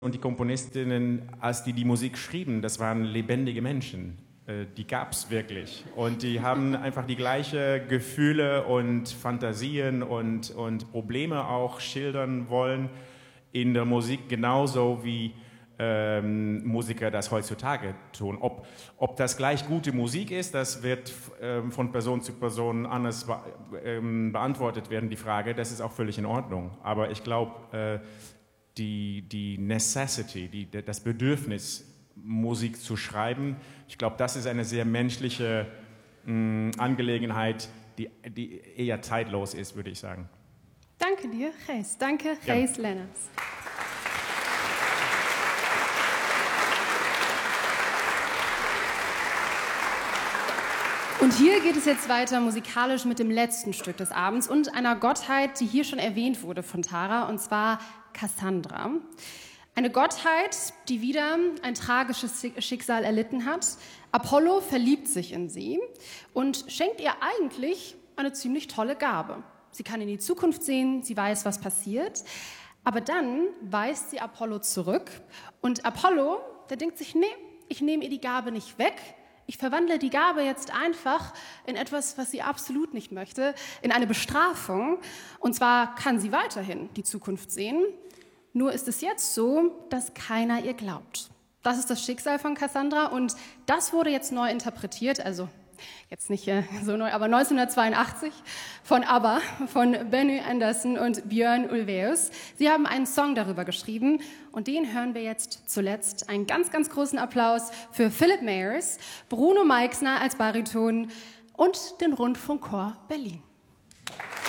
Und die Komponistinnen, als die Musik schrieben, das waren lebendige Menschen. Die gab es wirklich. Und die haben einfach die gleichen Gefühle und Fantasien und Probleme auch schildern wollen in der Musik, genauso wie Musiker das heutzutage tun. Ob das gleich gute Musik ist, das wird von Person zu Person anders beantwortet werden, die Frage. Das ist auch völlig in Ordnung. Aber ich glaube, die Necessity, das Bedürfnis, Musik zu schreiben, ich glaube, das ist eine sehr menschliche Angelegenheit, die eher zeitlos ist, würde ich sagen. Danke dir, Gijs. Danke, Gijs Lenners. Und hier geht es jetzt weiter musikalisch mit dem letzten Stück des Abends und einer Gottheit, die hier schon erwähnt wurde von Tara, und zwar Cassandra. Eine Gottheit, die wieder ein tragisches Schicksal erlitten hat. Apollo verliebt sich in sie und schenkt ihr eigentlich eine ziemlich tolle Gabe. Sie kann in die Zukunft sehen, sie weiß, was passiert, aber dann weist sie Apollo zurück und Apollo, der denkt sich, nee, ich nehme ihr die Gabe nicht weg, ich verwandle die Gabe jetzt einfach in etwas, was sie absolut nicht möchte, in eine Bestrafung. Und zwar kann sie weiterhin die Zukunft sehen, nur ist es jetzt so, dass keiner ihr glaubt. Das ist das Schicksal von Cassandra und das wurde jetzt neu interpretiert, also jetzt nicht so neu, aber 1982 von ABBA, von Benny Andersson und Björn Ulvaeus. Sie haben einen Song darüber geschrieben und den hören wir jetzt zuletzt. Einen ganz, ganz großen Applaus für Philip Mayers, Bruno Meixner als Bariton und den Rundfunkchor Berlin.